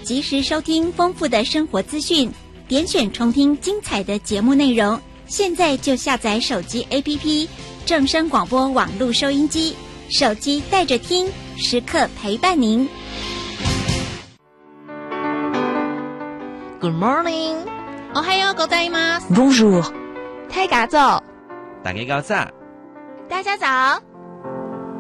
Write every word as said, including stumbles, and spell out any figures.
及时收听丰富的生活资讯，点选重听精彩的节目内容。现在就下载手机 A P P 正声广播网络收音机，手机带着听，时刻陪伴您。 Good morning， おはようございます。 Bonjour， 太嘎早， 大家早。 大家早。